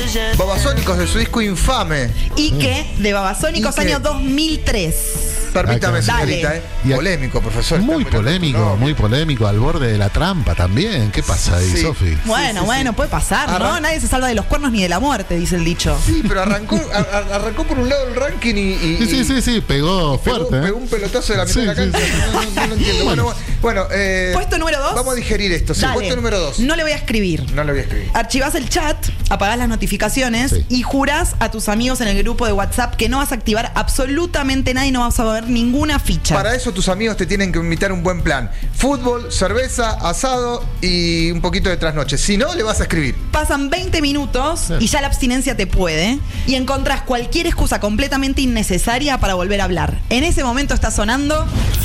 Babasónicos de su disco Infame. Ike de Babasónicos, Ike. año 2003. Permítame, Dale. señorita, Y a- polémico, profesor. Muy Está mirando polémico, tu nombre. muy polémico, al borde de la trampa también. ¿Qué pasa ahí, Sí. Sofi? Bueno, puede pasar, ¿no? Arran- Nadie se salva de los cuernos ni de la muerte, dice el dicho. Sí, pero arrancó por un lado el ranking y Sí, pegó fuerte. pegó un pelotazo de la mitad Sí, de la sí, cancha. sí. No lo entiendo. Bueno, Puesto número 2. Vamos a digerir esto. Sí, Dale. puesto número 2. No le voy a escribir. No lo voy a escribir. Archivás el chat, apagás las notificaciones Sí. y jurás a tus amigos en el grupo de WhatsApp que no vas a activar absolutamente nada y no vas a ver ninguna ficha. Para eso tus amigos te tienen que invitar un buen plan. Fútbol, cerveza, asado y un poquito de trasnoche. Si no, le vas a escribir. Pasan 20 minutos y ya la abstinencia te puede y encontrás cualquier excusa completamente innecesaria para volver a hablar. En ese momento está sonando